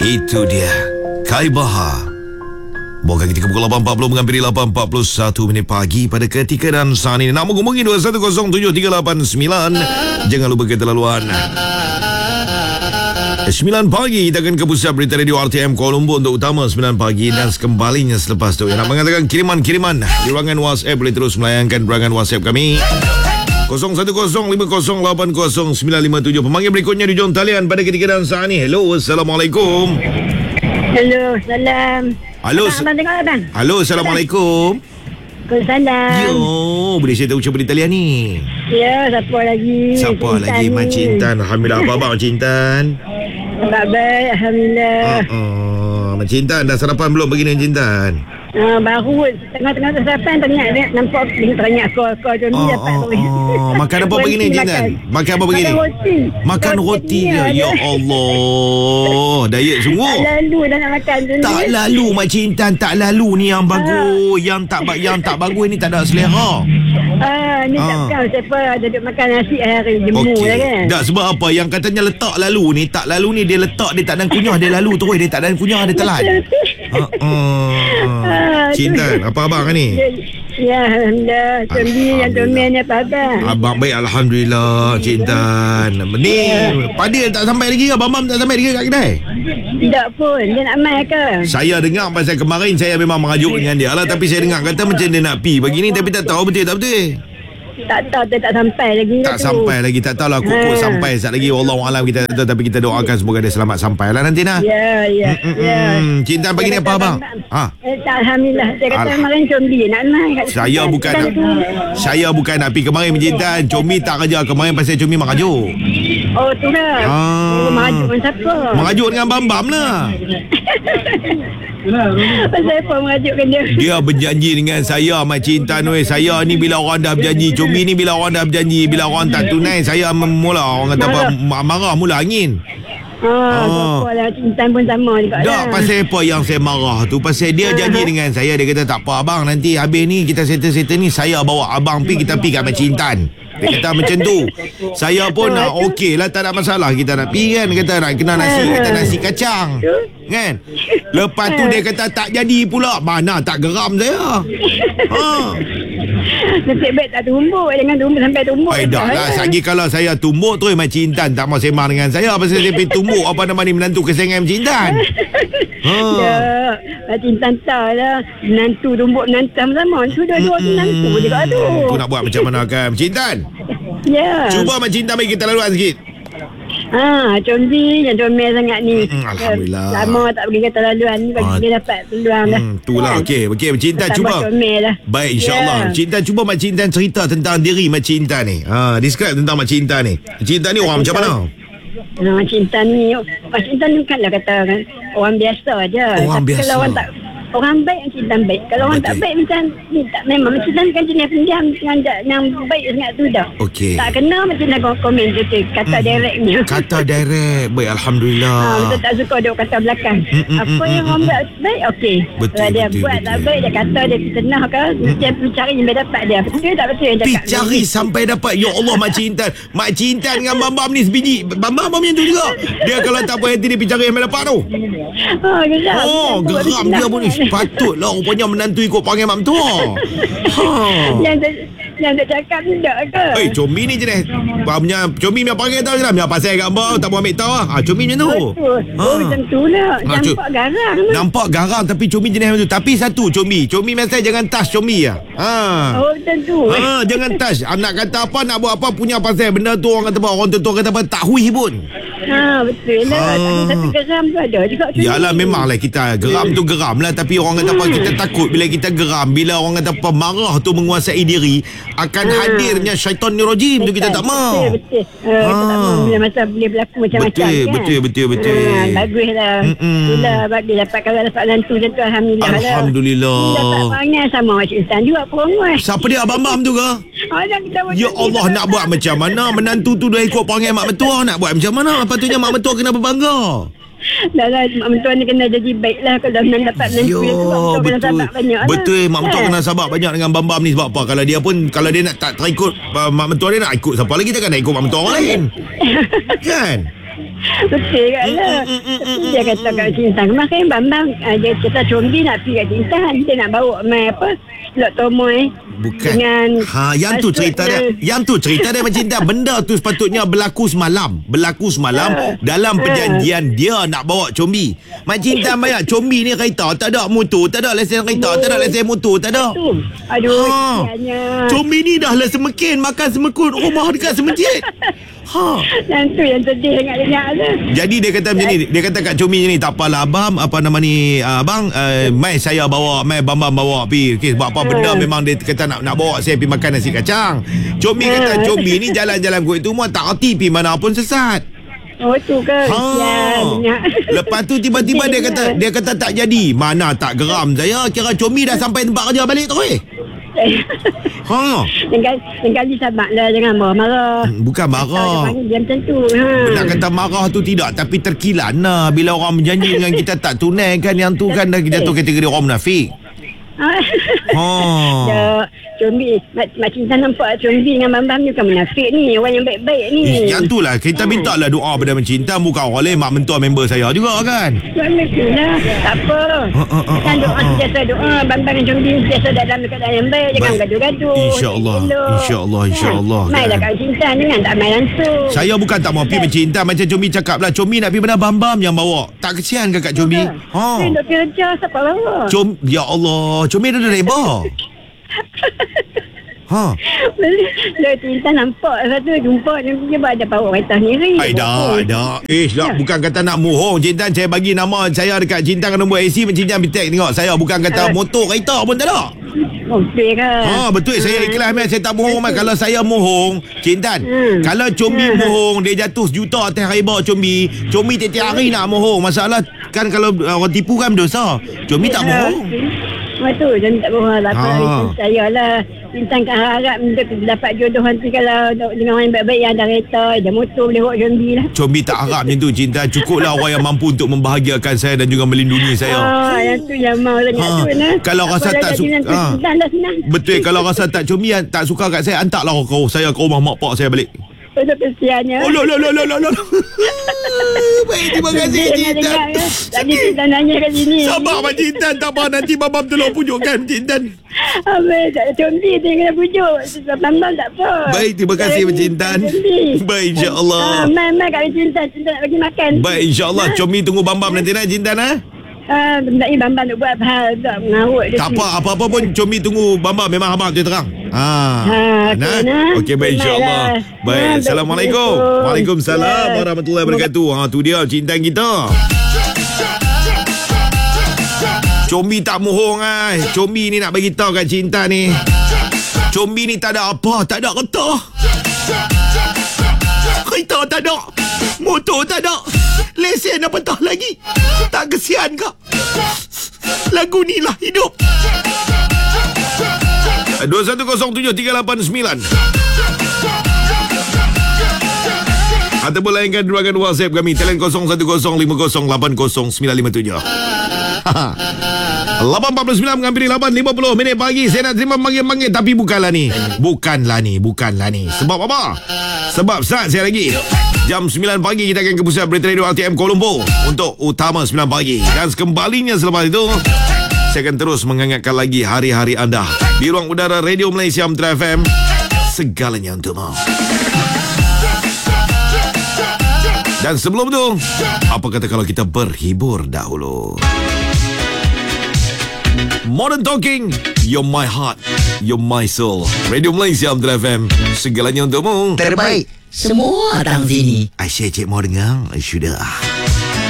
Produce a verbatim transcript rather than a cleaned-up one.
Itu dia Kai Bahar. Bukan ketika pukul lapan empat puluh menghampiri lapan empat puluh satu minit pagi pada ketika dan saat ini. Nak menghubungi dua satu kosong tujuh tiga lapan sembilan. Jangan lupa keterlaluan. sembilan pagi kita akan ke pusat berita radio R T M Kuala Lumpur untuk utama sembilan pagi dan sekembalinya selepas itu. Yang nak mengatakan kiriman-kiriman di ruangan WhatsApp boleh terus melayangkan ruangan WhatsApp kami kosong satu kosong lima kosong lapan kosong sembilan lima tujuh. Pemanggil berikutnya di hujung talian pada ketika dan saat ini. Hello, Assalamualaikum. Hello, salam. Halo, abang, abang tengok abang. Halo, Assalamualaikum. Waalaikumsalam. Yo, boleh saya tahu ucapan di talian ni? Ya, siapa lagi? Siapa Cintan lagi? ni. Mak Cintan. Alhamdulillah. Apa abang Cintan? Baik, Alhamdulillah. Uh, uh, Mak Cintan, dah sarapan belum pagi ni Cintan? Uh, baru tengah-tengah sarapan teringat dia nampak teringat kau-kau tu ni Oh, dapat oh, tu. oh. Makan apa pagi ni Cintan? Makan apa pagi ni? Makan roti. Makan roti je. Ya Allah. Diet sungguh. Tak lalu dah nak makan tu ni. Tak lalu Mak Cintan, tak lalu ni yang bagus. Yang tak ba- yang tak bagus ni tak ada selera. Ah, ni tak Ah. bukan siapa duduk makan nasi hari jemu Okey. lah kan. Tak, sebab apa? Yang katanya letak lalu ni, tak lalu ni dia letak, dia tak ada kunyah, dia lalu terus, dia tak ada kunyah, dia telan. Ha uh, Cintan, apa abang ni? Ya, ya Alhamdulillah. Combi yang tomen ni apa abang? Abang baik, Alhamdulillah Cintan. Ni Padil tak sampai lagi ke? Abang tak sampai lagi kat kedai? Tak pun. Dia nak mai ke? Saya dengar pasal kemarin saya memang mengajuk dengan dia lah, tapi saya dengar kata macam dia nak pi pagi ni, tapi tak tahu betul tak betul. Tak tahu dia tak sampai lagi. Tak tu. sampai lagi, tak tahulah kok Ha. sampai sat lagi. Wallahualam kita tak tahu, tapi kita doakan semoga dia selamat sampai lah nanti nah. Ya, ya, ya. Hmm, Cinta pagi ni apa abang? Ha. Eh, tak, Alhamdulillah. Dia kata Al- kemarin combi nak naik kat Saya Kelantan bukan tu. Saya bukan nak pergi kemarin Cintan. Comi tak kerja kemarin pasal Comi mengajuk. Oh, tu dah. Ah. Oh, merajuk dengan siapa? Mengajuk dengan Bam-Bam lah. Pasal apa merajukan dia? Dia berjanji dengan saya, Mak Cintan weh. Saya ni bila orang dah berjanji, Comi ni bila orang dah berjanji, bila orang tak tunai, saya mula orang kata apa, Marah. marah mula angin. Ah, Ah. apa lah. Cinta pun sama juga Tak, lah. pasal apa yang saya marah tu? Pasal dia janji dengan saya. Dia kata tak apa abang, nanti habis ni kita settle-settle ni, saya bawa abang pergi, kita pergi kat Mak Cintan. Dia kata macam tu. Saya pun nak okey lah, tak ada masalah. Kita nak pergi kan. Dia kata nak kena nasi, kata nasi kacang kan. Lepas tu dia kata tak jadi pula. Mana tak geram saya. Ha. Nasib baik tak tumbuk. Jangan tumbuk sampai tumbuk. Eh dah lah, lagi kalau saya tumbuk tu Mak Cintan tak mau sembang dengan saya. Pasal saya pergi tumbuk apa nama ni, menantu kesayangan Mak Cintan. Ha. Ya, Mak Cintan tahu lah. Menantu tumbuk menantu sama-sama. Dua-dua tu menantu juga tu. Tu nak buat macam mana kan Mak Cintan? Ya. Cuba Mak Cintan bagi kita laluan sikit. Ha, combi yang comel sangat ni. Hmm, Alhamdulillah. Lama tak pergi kata laluan ni bagi Ah. dia dapat peluang dah. Hmm, tu lah. Okey, okey Mak Cintan Tambah cuba. comel dah. Baik, insyaAllah. Ya. Mak Cintan cuba Mak Cintan cerita tentang diri Mak Cintan ni. Ha, describe tentang Mak Cintan ni. Mak Cintan ni orang macam mana? Mak Cintan ni, Mak Cintan ni bukanlah kata kan, orang biasa je. Orang Tapi biasa. kalau orang tak, orang baik Mak Cintan baik. Kalau orang Betul. tak baik macam ni tak, memang Mak Cintan kan jenis pendiam dengan yang baik sangat tu dah. Okey. Tak kena Mak Cintan komen tu tu, kata directnya. Kata direct. Baik, Alhamdulillah. Ha, betul tak suka dia kata belakang. Mm, mm, Apa mm, yang mm, orang mm. buat baik, okey. Betul, Kalau dia betul, buat betul. tak baik, dia kata dia senang ke, dia pergi cari yang dia dapat dia. Betul tak betul yang Pi cakap cari ni? sampai dapat. Ya Allah Mak Cintan. Mak Cintan dengan Bam-Bam ni sebiji. Bam-Bam macam tu juga. Dia kalau tak puas hati dia pergi cari yang dapat tu. Ha, geram. Oh, geram dia pun ni. Patutlah rupanya menantu ikut panggil mak mentua. Ha. Yang dia, yang dia cakap tidak ke? Eh, Comi ni jenis punya Comi punya panggil tahu je lah. Punya pasal kat abang tak mau ambil tahu lah. Ha, Comi macam tu. Betul. Oh, macam tu lah. Ha, cu- Nampak garang. Nampak garang tapi Comi jenis macam tu. Tapi satu Comi. Comi biasa jangan touch Comi lah. Ha. Oh, macam tu. Ha, jangan touch. Nak kata apa, nak buat apa punya pasal benda tu, orang kata apa, orang tua kata apa, tak hui pun. Ha, betul lah. Ha. Tapi satu geram tu ada juga. Yalah memanglah kita geram tu geram lah. Tapi orang kata apa, kita takut bila kita geram, bila orang kata apa, marah tu menguasai diri, akan Ha. hadirnya syaitan ni rajim tu kita tak mau. Betul, betul. Uh, kita tak Ha. mau bila masa boleh berlaku macam-macam Betul, kan. betul, betul, betul. Ha, baguslah. Mm-mm. Itulah bagus dapat kalau dapat nantu macam tu. Alhamdulillah lah. Alhamdulillah. Dapat panggil sama Macik Ustaz juga perempuan. Siapa dia, Abang-Bam tu ke? Ada kita buat Ya macam Allah, ni, nak tak buat apa. macam mana? Menantu tu dah ikut panggil mak mentua, nak buat macam mana? Patutnya mak mentua kena berbangga. Dah lah, mak mentua ni kena jadi baik lah. Kalau nak dapat nantu Ya, yang tu, mak mentua kena betul. sabar banyak lah. Betul, mak mentua Kan? kena sabar banyak dengan Bam-Bam ni. Sebab apa? Kalau dia pun, kalau dia nak tak terikut uh, mak mentua dia, nak ikut siapa lagi, takkan nak ikut mak mentua orang lain. Kan? Betul kat lah. Mm, mm, mm, Tapi mm, dia mm, kata mm. kat Cintan, kemarin Bambang uh, dia kata Combi nak pergi kat Cintan. Dia nak bawa mai apa? Lok Tomoy. Bukan. Dengan Ha, yang tu cerita dia. Yang tu cerita dia macam cinta. Benda tu sepatutnya berlaku semalam. Berlaku semalam dalam perjanjian dia nak bawa Combi. Mak cinta bayar Combi ni kereta tak ada motor, tak ada lesen kereta, tak ada lesen motor, tak ada. tu. Aduh, Ha. kesiannya. Combi ni dah lah semekin makan semekut rumah dekat semejit. Ha. Yang tu yang sedih ingat-ingat tu. Jadi dia kata macam ni, dia kata kat Combi ni, tak apalah abang, apa nama ni, uh, abang, uh, mai saya bawa, mai Bambang bawa pergi. Okay, sebab apa benda Hmm. memang dia kata nak nak bawa saya pergi makan nasi kacang. Combi kata Hmm. Combi ni jalan-jalan kuit tu semua tak reti pergi mana pun sesat. Oh tu ke? Ha. Kesiannya. Lepas tu tiba-tiba dia kata dia kata tak jadi. Mana tak geram saya, kira Combi dah sampai tempat kerja balik tu eh. Ha. Jangan jangan sabarlah, jangan marah-marah. Bukan Dia marah. panggil dia macam tu. Ha. Nak kata marah tu tidak, tapi terkilan lah bila orang berjanji dengan kita tak tunaikan, yang tu kan dah jatuh kategori orang munafik. Ha. Ya, Combi, mak, mak Cinta nampak Combi dengan Bambang ni bukan munafik ni, orang yang baik-baik ni. Eh, yang tu lah kita minta lah doa pada mencinta, bukan orang lain mak mentua member saya juga kan. Suami lah, tak apa. Ha, ha, ha, Kan doa ha, ha. biasa doa, Bambang dan Combi biasa dalam keadaan yang baik, jangan Baik. gaduh-gaduh. InsyaAllah, Elok. insyaAllah, insyaAllah, Ha. Mainlah kan. kat Cinta, jangan tak main langsung. Saya bukan tak mau pergi mencinta, macam Combi cakap lah, Combi nak pergi mana Bambam yang bawa. Tak kesian ke kat Combi? Ha. Eh, dok kerja, siapa bawa? Com, ya Allah, Combi ada driver. Ha. Dok Cinta nampak satu jumpa dia dia ada bawa kereta sendiri. Ai dah, dah. Eh, dah, bukan kata nak mohong. Cintan saya bagi nama saya dekat Cintan kan nombor A C Cintan Bitek tengok. Saya bukan kata motor kereta pun tak ada. Okey kan. Ha, betul. Saya ikhlas Mat. Saya tak mohong Mat. Kalau saya mohong, Cintan, Hmm. kalau Combi Hmm. mohong, dia jatuh sejuta atas riba Combi. Combi tiap-tiap hari nak mohong. Masalah kan kalau uh, orang tipu kan berdosa. Combi tak mohong. Oh tu, jangan tak bohong lah. Ha. Apa saya lah. Bintang kan harap dia dapat jodoh nanti kalau dengan orang yang baik-baik yang ada kereta, ada motor, boleh bawa Combi lah. Combi tak harap macam tu, Cinta. Cukuplah orang yang mampu untuk membahagiakan saya dan juga melindungi saya. Ah, yang tu yang mau sangat Ha. tu nah. Kalau rasa tak suka, ha. Senang dah senang. Betul. Kalau rasa tak Combi tak suka kat saya, hantarlah kau saya ke rumah mak pak saya balik. Betul kesiannya. Oh, lo, lo, lo, lo, lo, lo. Baik, terima kasih, Cinta. Tadi kita nanya kat sini. Sabar, Mak Cinta. Tak apa, nanti Babam tolong pujukkan, Cinta. Habis, tak ada Combi dia kena pujuk. Bambang tak apa. Baik, terima kasih, Mak Cinta. Baik, insyaAllah. Ah, mai, mai kat Cinta. Cinta nak bagi makan. Baik, insyaAllah. Combi tunggu Bambam nanti, nak, Cinta, nak? Ah, benda ni Bambang nak buat hal tak mengarut dia. Tak sini. apa, apa-apa pun Combi tunggu Bambam. Memang abang tu terang. Ha. Ha, okey, nah. Okey, baik, insyaAllah. Baiklah. Baik, Ha, Assalamualaikum. baik, Waalaikumsalam ya. warahmatullahi wabarakatuh. Ha, tu dia Cinta kita. Combi tak mohong ai. Combi ni nak bagi tahu kat Cinta ni. Combi ni tak ada apa, tak ada kereta. Kereta tak ada. Motor tak ada. Lesen apatah lagi. Tak kesian ke? Lagu ni lah hidup. dua satu kosong tujuh tiga lapan sembilan ataupun layankan ruangan WhatsApp kami talian kosong satu kosong lima kosong lapan kosong sembilan lima tujuh. lapan empat puluh sembilan mengambil lapan lima puluh minit pagi. Saya nak terima manggil-manggil, tapi bukanlah ni. Bukanlah ni, bukanlah ni. Sebab apa? Sebab saat saya lagi jam sembilan pagi kita akan ke pusat berita radio L T M Kuala Lumpur untuk utama sembilan pagi. Dan sekembalinya selepas itu saya akan terus menghangatkan lagi hari-hari anda di ruang udara Radio Malaysia Metro F M. Segalanya untukmu. Dan sebelum itu, apa kata kalau kita berhibur dahulu? Modern Talking, you're my heart, you're my soul. Radio Malaysia Metro F M. Segalanya untukmu. Terbaik. Semua datang sini. Aisyah cik mau dengar? Sudah.